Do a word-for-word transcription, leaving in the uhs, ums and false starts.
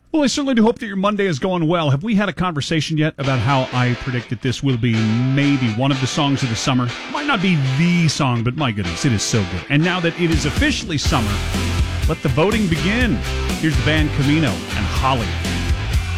Well, I certainly do hope that your Monday is going well. Have we had a conversation yet about how I predict that this will be maybe one of the songs of the summer? Might not be the song, but my goodness, it is so good. And now that it is officially summer, let the voting begin. Here's the band Camino and Holly.